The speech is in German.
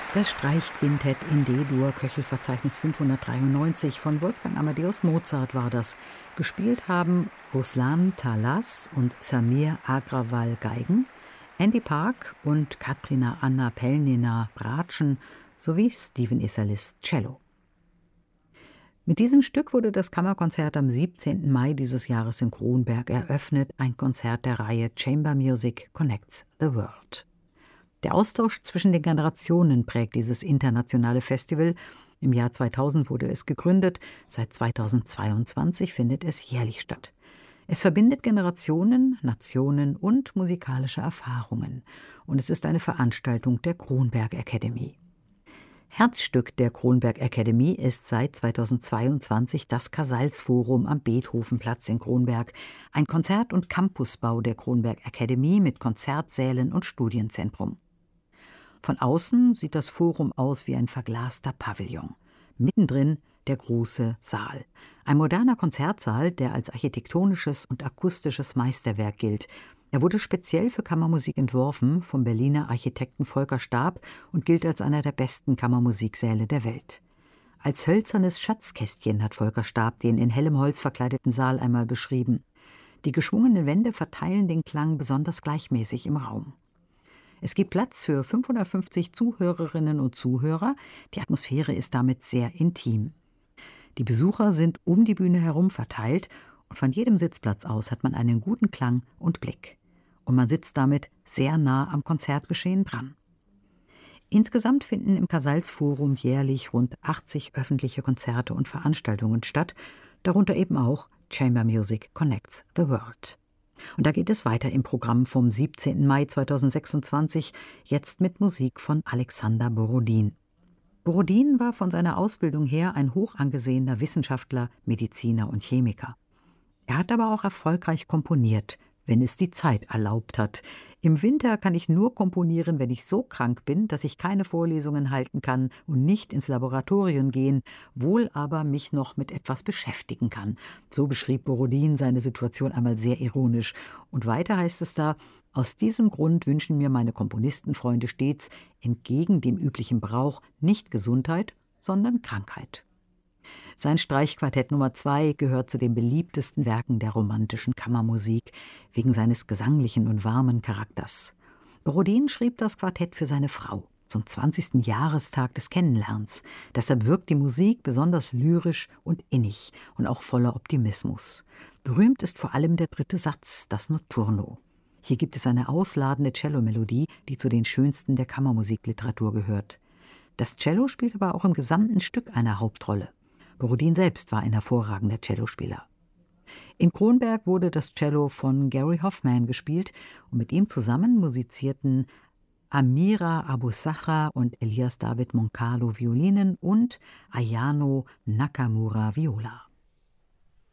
Das Streichquintett in D-Dur, Köchelverzeichnis 593 von Wolfgang Amadeus Mozart war das. Gespielt haben Ruslan Talas und Samir Agrawal Geigen, Andy Park und Katrina Anna Pelnina Bratschen sowie Steven Isserlis Cello. Mit diesem Stück wurde das Kammerkonzert am 17. Mai dieses Jahres in Kronberg eröffnet, ein Konzert der Reihe Chamber Music Connects the World. Der Austausch zwischen den Generationen prägt dieses internationale Festival. Im Jahr 2000 wurde es gegründet, seit 2022 findet es jährlich statt. Es verbindet Generationen, Nationen und musikalische Erfahrungen. Und es ist eine Veranstaltung der Kronberg Academy. Herzstück der Kronberg Academy ist seit 2022 das Casals-Forum am Beethovenplatz in Kronberg, ein Konzert- und Campusbau der Kronberg Academy mit Konzertsälen und Studienzentrum. Von außen sieht das Forum aus wie ein verglaster Pavillon. Mittendrin der große Saal. Ein moderner Konzertsaal, der als architektonisches und akustisches Meisterwerk gilt. Er wurde speziell für Kammermusik entworfen vom Berliner Architekten Volker Staab und gilt als einer der besten Kammermusiksäle der Welt. Als hölzernes Schatzkästchen hat Volker Staab den in hellem Holz verkleideten Saal einmal beschrieben. Die geschwungenen Wände verteilen den Klang besonders gleichmäßig im Raum. Es gibt Platz für 550 Zuhörerinnen und Zuhörer. Die Atmosphäre ist damit sehr intim. Die Besucher sind um die Bühne herum verteilt und von jedem Sitzplatz aus hat man einen guten Klang und Blick. Und man sitzt damit sehr nah am Konzertgeschehen dran. Insgesamt finden im Casals-Forum jährlich rund 80 öffentliche Konzerte und Veranstaltungen statt, darunter eben auch Chamber Music Connects the World. Und da geht es weiter im Programm vom 17. Mai 2026, jetzt mit Musik von Alexander Borodin. Borodin war von seiner Ausbildung her ein hoch angesehener Wissenschaftler, Mediziner und Chemiker. Er hat aber auch erfolgreich komponiert, wenn es die Zeit erlaubt hat. Im Winter kann ich nur komponieren, wenn ich so krank bin, dass ich keine Vorlesungen halten kann und nicht ins Laboratorium gehen, wohl aber mich noch mit etwas beschäftigen kann. So beschrieb Borodin seine Situation einmal sehr ironisch. Und weiter heißt es da: Aus diesem Grund wünschen mir meine Komponistenfreunde stets, entgegen dem üblichen Brauch, nicht Gesundheit, sondern Krankheit. Sein Streichquartett Nummer 2 gehört zu den beliebtesten Werken der romantischen Kammermusik, wegen seines gesanglichen und warmen Charakters. Borodin schrieb das Quartett für seine Frau, zum 20. Jahrestag des Kennenlernens. Deshalb wirkt die Musik besonders lyrisch und innig und auch voller Optimismus. Berühmt ist vor allem der 3. Satz, das Notturno. Hier gibt es eine ausladende Cellomelodie, die zu den schönsten der Kammermusikliteratur gehört. Das Cello spielt aber auch im gesamten Stück eine Hauptrolle. Borodin selbst war ein hervorragender Cellospieler. In Kronberg wurde das Cello von Gary Hoffman gespielt und mit ihm zusammen musizierten Amira Abusachra und Elias David Moncalo Violinen und Ayano Nakamura Viola.